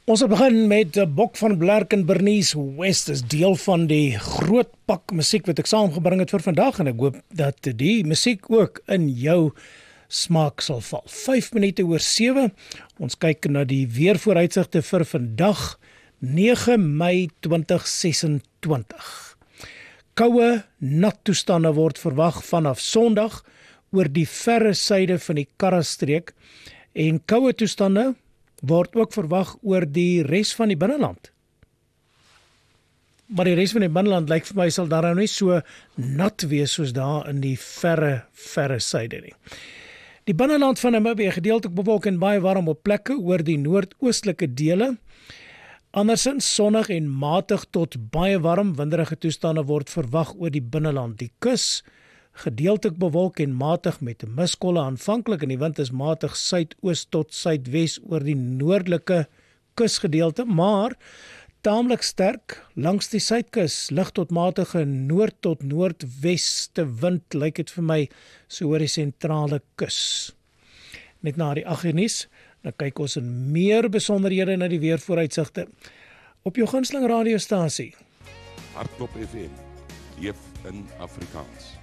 Ons begin met Bok van Blerk en Bernice West is deel van die groot pak musiek wat ek saamgebring het vir vandag en ek hoop dat die musiek ook in jou smaak sal val. 5 minute oor 7. Ons kyk na die weervooruitsigte vir vandag 9 Mei 2026. Koue nat toestande word verwag vanaf Sondag oor die verre suide van die Karastreek en koue toestande word ook verwag oor die res van die binneland. Maar die res van die binneland lyk vir my sal daar nou nie so nat wees soos daar in die verre suide nie. Die binneland van Namibië gedeeltelik bewolk en baie warm op plekke oor die noordoostelike dele. Andersins sonnig en matig tot baie warm winderige toestande word verwag oor die binneland. Die kus gedeeltelik bewolk en matig met miskolle aanvanklik en die wind is matig suidoos tot suidwes oor die noordelike kusgedeelte, maar taamlik sterk langs die suidkus, lig tot matige noord tot noordweste wind, lyk dit vir my so oor die sentrale kus. Net na die 8 uur nuus, dan kyk ons in meer besonderhede na die weervooruitsigte op jou gunsteling radiostasie. Hardklop FM, leef in Afrikaans.